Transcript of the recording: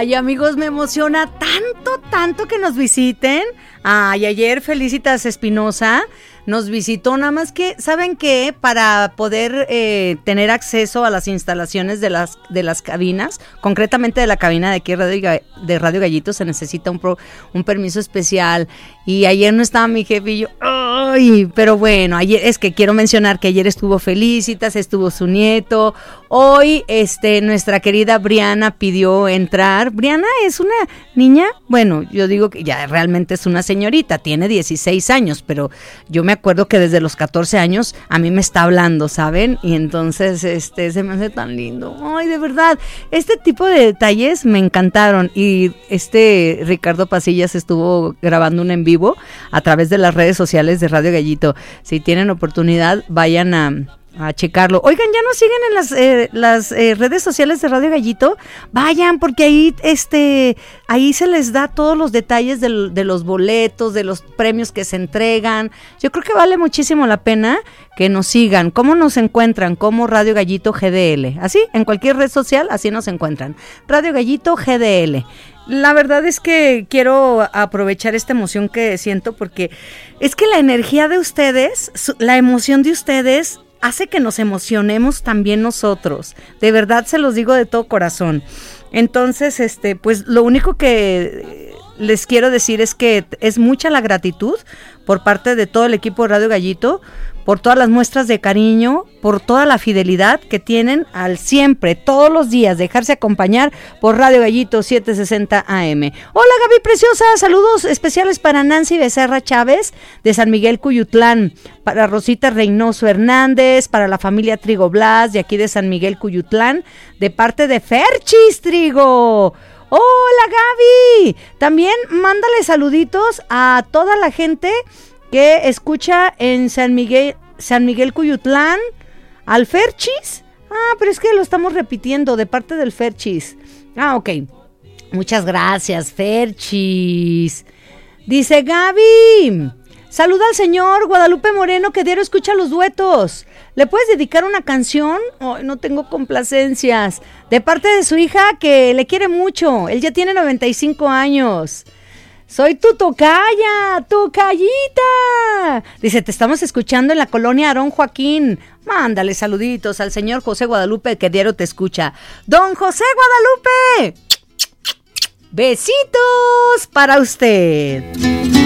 Ay, amigos, me emociona tanto que nos visiten. Ay, ayer Felicitas Espinosa nos visitó, nada más que, ¿saben qué? Para poder tener acceso a las instalaciones de las cabinas, concretamente de la cabina de aquí de Radio Gallito, se necesita un permiso especial. Y ayer no estaba mi jefe y yo, ¡ay! Pero bueno, ayer es que quiero mencionar que ayer estuvo Felicitas, estuvo su nieto. Hoy, nuestra querida Briana pidió entrar. Briana es una niña, bueno, yo digo que ya realmente es una señorita, tiene 16 años, pero yo me acuerdo que desde los 14 años a mí me está hablando, ¿saben? Y entonces, se me hace tan lindo. Ay, de verdad, este tipo de detalles me encantaron. Y Ricardo Pasillas estuvo grabando un en vivo a través de las redes sociales de Radio Gallito. Si tienen oportunidad, vayan a checarlo. Oigan, ya nos siguen en las redes sociales de Radio Gallito. Vayan, porque ahí se les da todos los detalles de los boletos, de los premios que se entregan. Yo creo que vale muchísimo la pena que nos sigan. ¿Cómo nos encuentran? Como Radio Gallito GDL. Así, en cualquier red social, así nos encuentran. Radio Gallito GDL. La verdad es que quiero aprovechar esta emoción que siento, porque es que la energía de ustedes, la emoción de ustedes hace que nos emocionemos también nosotros. De verdad se los digo de todo corazón. Entonces, pues lo único que les quiero decir es que es mucha la gratitud por parte de todo el equipo de Radio Gallito, por todas las muestras de cariño, por toda la fidelidad que tienen al siempre, todos los días, dejarse acompañar por Radio Gallito 760 AM. Hola Gaby preciosa, saludos especiales para Nancy Becerra Chávez de San Miguel Cuyutlán, para Rosita Reynoso Hernández, para la familia Trigo Blas de aquí de San Miguel Cuyutlán, de parte de Ferchis Trigo. Hola Gaby, también mándale saluditos a toda la gente que escucha en San Miguel Cuyutlán, al Ferchis. Pero es que lo estamos repitiendo, de parte del Ferchis. Ok. Muchas gracias, Ferchis. Dice Gaby, saluda al señor Guadalupe Moreno, que diario escucha los duetos. ¿Le puedes dedicar una canción? No tengo complacencias. De parte de su hija, que le quiere mucho. Él ya tiene 95 años. Soy tu tocaya, tocayita. Dice, te estamos escuchando en la colonia Aarón Joaquín. Mándale saluditos al señor José Guadalupe, que diario te escucha. Don José Guadalupe, besitos para usted.